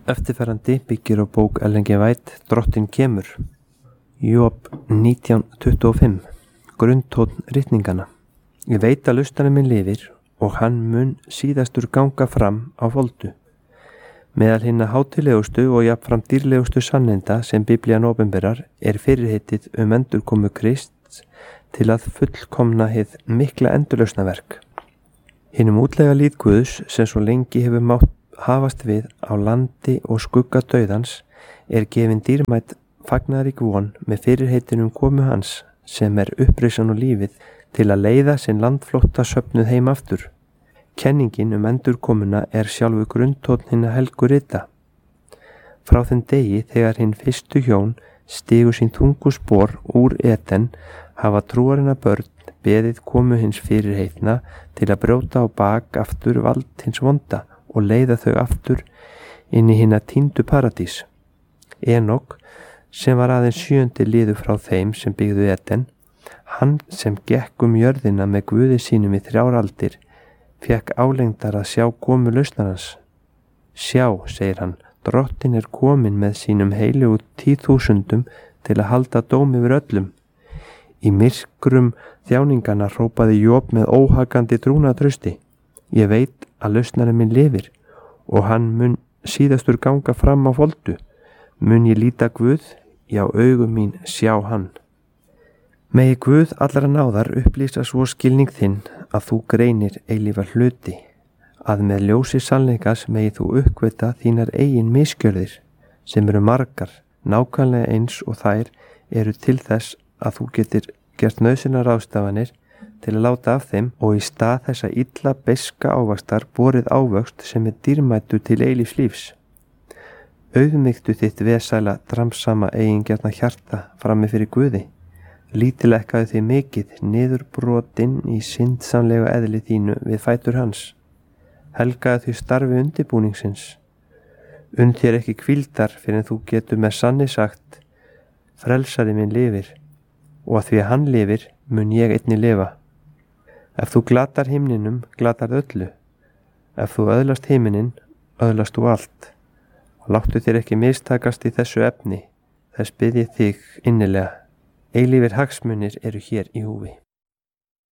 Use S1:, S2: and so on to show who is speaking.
S1: Eftirfarandi byggir á bók Ellen G. White Drottinn kemur. Job 19:25. Grunntónn ritninganna. Ég veit að lausnarinn minn lifir og hann mun síðastur ganga fram á voldu. Meðal hinna hátíðlegustu og jafnfram dýrlegustu sannenda sem Biblían opinberar fyrirheitið endurkomu Krists til að fullkomna hið mikla endurlausnaverk. Hinum útlega líð Guðs sem svo lengi hefur mátt hafast við á landi og skugga dauðans gefin dýrmætt fagnaðarík von með fyrirheitinum komu hans sem upprisan og lífið til að leiða sinn landflótta söfnuð heim aftur. Kenningin endurkomuna sjálfu grunntónn hinna helgu rita. Frá þeim degi þegar hinn fyrstu hjón stigu sín þungu spor úr Eden hafa trúarinnar börn beðið komu hins fyrirheitna til að brjóta á bak aftur vald hins vonda og leiða þau aftur inn í hinna týndu paradís. Enok, sem var aðeins 7. liður frá þeim sem byggðu Eden, hann sem gekk jörðina með Guði sínum í 3 aldir, fekk álengdar að sjá komu lausnarans. Sjá, segir hann, Drottinn kominn með sínum heilögu 10.000 til að halda dóm yfir öllum. Í myrkrum þjáninganna hrópaði Job með óhagandi trúnaðartrausti. Ég veit að lausnarinn minn lifir og hann mun síðastur ganga fram á voldu. Mun ég líta Guð, já augum mín sjá hann. Megi Guð allra náðar upplýsa svo skilning þinn að þú greinir eilífa hluti, að með ljósi sannleikas megi þú uppgöta þínar eigin misgjörðir sem margar, nákvæmlega eins og þær til þess að þú getur gert nauðsynlegar ráðstafanir til að láta af þeim og í stað þessa illa beiska ávaxtar borið ávöxt sem dýrmættur til eilífs lífs. Auðmýktu þitt vesæla dramsama eigingjarna hjarta frammi fyrir Guði. Lítilekkaðu þig mikið niðurbrotin í syndsamlega eðli þínu við fætur hans. Helgaðu því starfi undirbúningsins. Þér ekki hvíldar fyrir en þú getur með sanni sagt: Frelsari minn lifir, og að því að hann lifir mun ég einnig lifa. Ef þú glatar himninum, glatar öllu. Ef þú öðlast himinin, öðlast þú allt. Og láttu þér ekki mistakast í þessu efni, þess bið ég þig innilega. Eilífir hagsmunir hér í húfi.